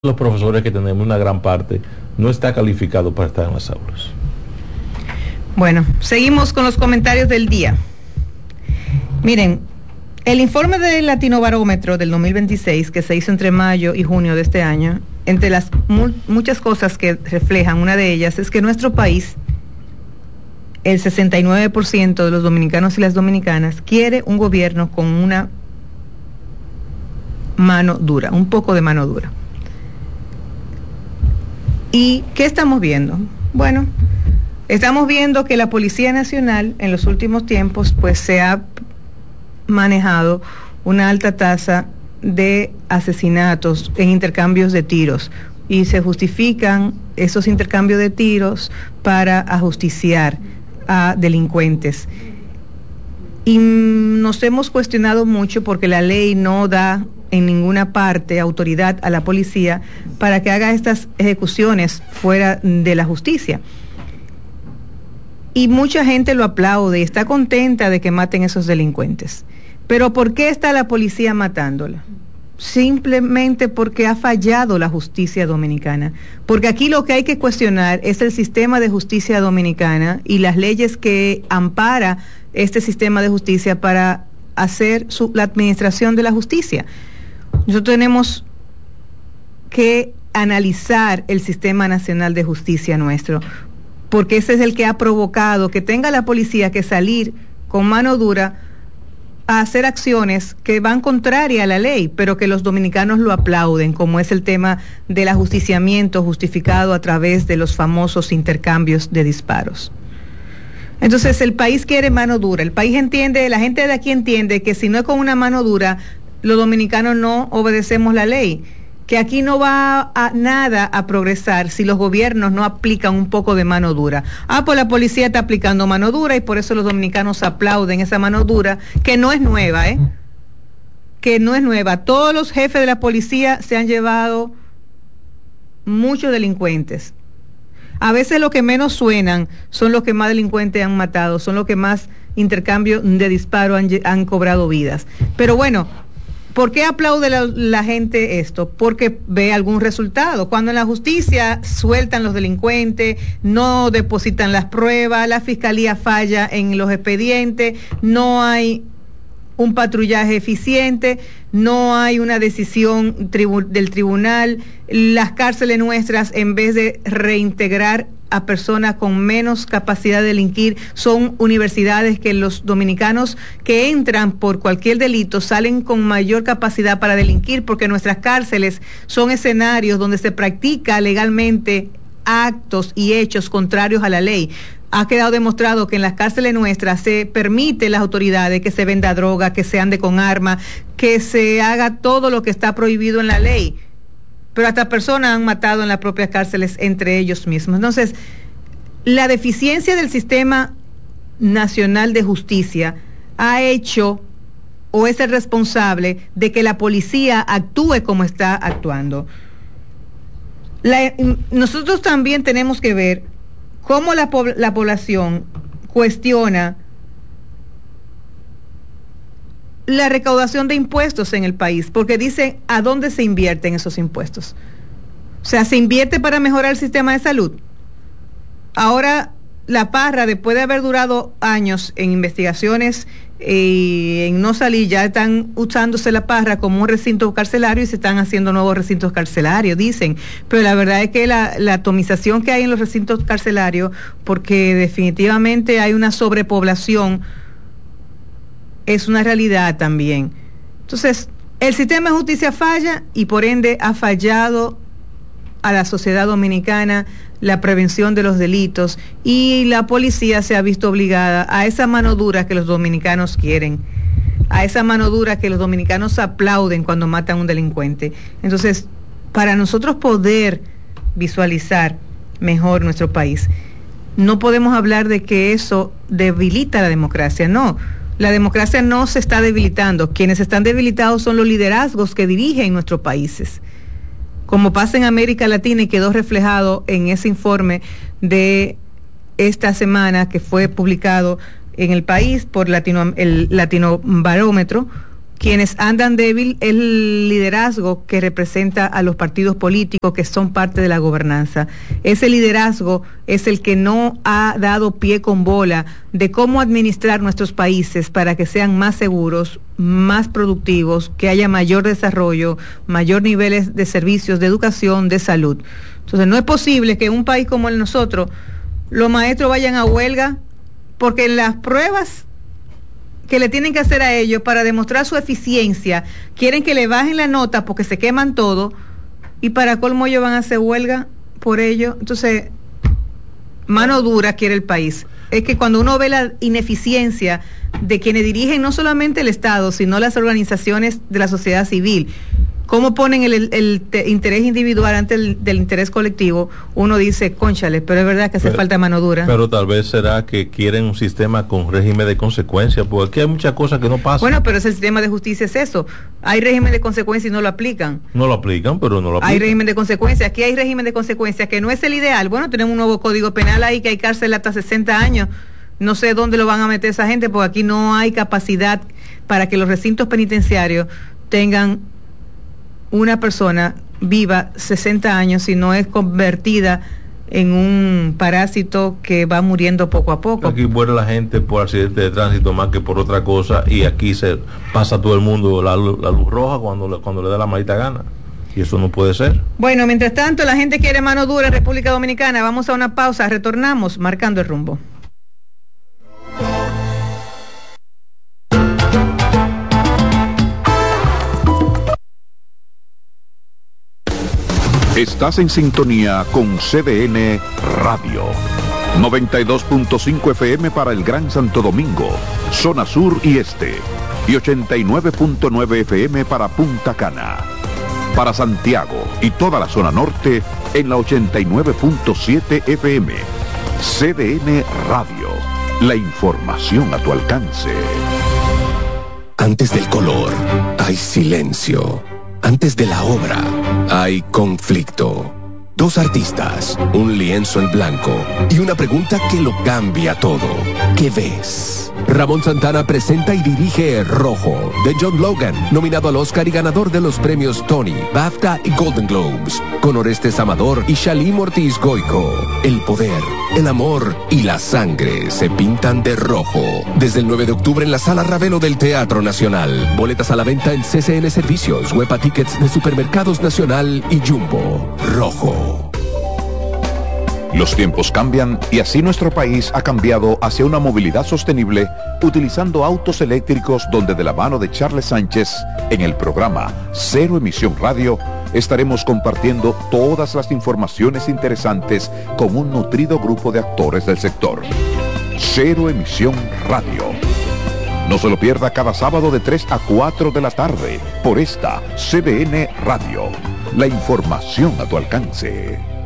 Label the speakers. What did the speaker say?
Speaker 1: los profesores que tenemos, una gran parte, no está calificado para estar en las aulas.
Speaker 2: Bueno, seguimos con los comentarios del día. Miren, el informe del Latinobarómetro del 2026, que se hizo entre mayo y junio de este año, entre las muchas cosas que reflejan, una de ellas es que nuestro país, el 69% de los dominicanos y las dominicanas, quiere un gobierno con una mano dura, un poco de mano dura. ¿Y qué estamos viendo? Bueno, estamos viendo que la Policía Nacional en los últimos tiempos pues se ha manejado una alta tasa de asesinatos en intercambios de tiros y se justifican esos intercambios de tiros para ajusticiar a delincuentes. Y nos hemos cuestionado mucho porque la ley no da en ninguna parte autoridad a la policía para que haga estas ejecuciones fuera de la justicia. Y mucha gente lo aplaude y está contenta de que maten esos delincuentes. Pero ¿por qué está la policía matándola? Simplemente porque ha fallado la justicia dominicana. Porque aquí lo que hay que cuestionar es el sistema de justicia dominicana y las leyes que ampara este sistema de justicia para hacer la administración de la justicia. Nosotros tenemos que analizar el sistema nacional de justicia nuestro, porque ese es el que ha provocado que tenga la policía que salir con mano dura a hacer acciones que van contraria a la ley, pero que los dominicanos lo aplauden, como es el tema del ajusticiamiento justificado a través de los famosos intercambios de disparos. Entonces el país quiere mano dura, el país entiende, la gente de aquí entiende que si no es con una mano dura, los dominicanos no obedecemos la ley, que aquí no va a nada a progresar si los gobiernos no aplican un poco de mano dura. Pues la policía está aplicando mano dura y por eso los dominicanos aplauden esa mano dura, que no es nueva, que no es nueva. Todos los jefes de la policía se han llevado muchos delincuentes. A veces los que menos suenan son los que más delincuentes han matado, son los que más intercambio de disparo han cobrado vidas. Pero bueno, ¿por qué aplaude la gente esto? Porque ve algún resultado. Cuando en la justicia sueltan los delincuentes, no depositan las pruebas, la fiscalía falla en los expedientes, no hay un patrullaje eficiente, no hay una decisión del tribunal, las cárceles nuestras, en vez de reintegrar a personas con menos capacidad de delinquir, son universidades que los dominicanos que entran por cualquier delito salen con mayor capacidad para delinquir, porque nuestras cárceles son escenarios donde se practica legalmente actos y hechos contrarios a la ley. Ha quedado demostrado que en las cárceles nuestras se permite a las autoridades que se venda droga, que se ande con armas, que se haga todo lo que está prohibido en la ley. Pero hasta personas han matado en las propias cárceles entre ellos mismos. Entonces, la deficiencia del sistema nacional de justicia ha hecho o es el responsable de que la policía actúe como está actuando. Nosotros también tenemos que ver cómo la población cuestiona la recaudación de impuestos en el país, porque dicen ¿a dónde se invierten esos impuestos? O sea, ¿se invierte para mejorar el sistema de salud? Ahora la Parra, después de haber durado años en investigaciones y en no salir, ya están usándose la Parra como un recinto carcelario y se están haciendo nuevos recintos carcelarios, dicen. Pero la verdad es que la atomización que hay en los recintos carcelarios, porque definitivamente hay una sobrepoblación, es una realidad también. Entonces, el sistema de justicia falla y por ende ha fallado a la sociedad dominicana la prevención de los delitos, y la policía se ha visto obligada a esa mano dura que los dominicanos quieren, a esa mano dura que los dominicanos aplauden cuando matan a un delincuente. Entonces, para nosotros poder visualizar mejor nuestro país, no podemos hablar de que eso debilita la democracia, no. La democracia no se está debilitando. Quienes están debilitados son los liderazgos que dirigen nuestros países, como pasa en América Latina y quedó reflejado en ese informe de esta semana que fue publicado en el país por el Latinobarómetro, quienes andan débil el liderazgo que representa a los partidos políticos que son parte de la gobernanza. Ese liderazgo es el que no ha dado pie con bola de cómo administrar nuestros países para que sean más seguros, más productivos, que haya mayor desarrollo, mayor niveles de servicios, de educación, de salud. Entonces no es posible que en un país como el nosotros los maestros vayan a huelga porque las pruebas que le tienen que hacer a ellos para demostrar su eficiencia, quieren que le bajen la nota porque se queman todo, y para colmo ellos van a hacer huelga por ello. Entonces, mano dura quiere el país. Es que cuando uno ve la ineficiencia de quienes dirigen no solamente el Estado, sino las organizaciones de la sociedad civil, cómo ponen el interés individual ante del interés colectivo, uno dice, cónchale, pero es verdad que hace falta mano dura.
Speaker 1: Pero tal vez será que quieren un sistema con régimen de consecuencias, porque aquí hay muchas cosas que no pasan.
Speaker 2: Bueno, pero ese sistema de justicia es eso. Hay régimen de consecuencias y no lo aplican.
Speaker 1: No lo aplican, pero no lo aplican.
Speaker 2: Hay régimen de consecuencias. Aquí hay régimen de consecuencias que no es el ideal. Bueno, tenemos un nuevo código penal ahí que hay cárcel hasta 60 años. No sé dónde lo van a meter esa gente, porque aquí no hay capacidad para que los recintos penitenciarios tengan una persona viva 60 años si no es convertida en un parásito que va muriendo poco a poco.
Speaker 1: Aquí muere la gente por accidente de tránsito más que por otra cosa, y aquí se pasa a todo el mundo la luz roja cuando le da la maldita gana, y eso no puede ser.
Speaker 2: Bueno, mientras tanto la gente quiere mano dura en República Dominicana. Vamos a una pausa, retornamos marcando el rumbo.
Speaker 3: Estás en sintonía con CDN Radio. 92.5 FM para el Gran Santo Domingo, zona sur y este. Y 89.9 FM para Punta Cana. Para Santiago y toda la zona norte en la 89.7 FM. CDN Radio. La información a tu alcance.
Speaker 4: Antes del color, hay silencio. Antes de la obra, hay conflicto. Dos artistas, un lienzo en blanco y una pregunta que lo cambia todo. ¿Qué ves? Ramón Santana presenta y dirige Rojo, de John Logan, nominado al Oscar y ganador de los premios Tony, BAFTA y Golden Globes, con Orestes Amador y Shalim Ortiz Goico. El poder, el amor y la sangre se pintan de rojo. Desde el 9 de octubre en la Sala Ravelo del Teatro Nacional. Boletas a la venta en CCN Servicios, Huepa Tickets de Supermercados Nacional y Jumbo. Rojo.
Speaker 3: Los tiempos cambian y así nuestro país ha cambiado hacia una movilidad sostenible utilizando autos eléctricos, donde de la mano de Charles Sánchez en el programa Cero Emisión Radio estaremos compartiendo todas las informaciones interesantes con un nutrido grupo de actores del sector. Cero Emisión Radio. No se lo pierda cada sábado de 3 a 4 de la tarde por esta CDN Radio. La información a tu alcance.